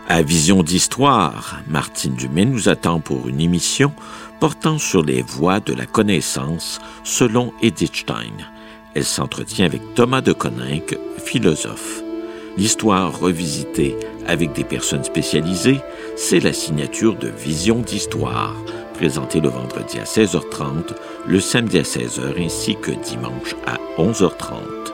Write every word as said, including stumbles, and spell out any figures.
À Vision d'Histoire, Martine Dumais nous attend pour une émission portant sur les voies de la connaissance selon Edith Stein. Elle s'entretient avec Thomas de Coninck, philosophe. L'histoire revisitée avec des personnes spécialisées, c'est la signature de Vision d'Histoire, présentée le vendredi à seize heures trente, le samedi à seize heures ainsi que dimanche à onze heures trente.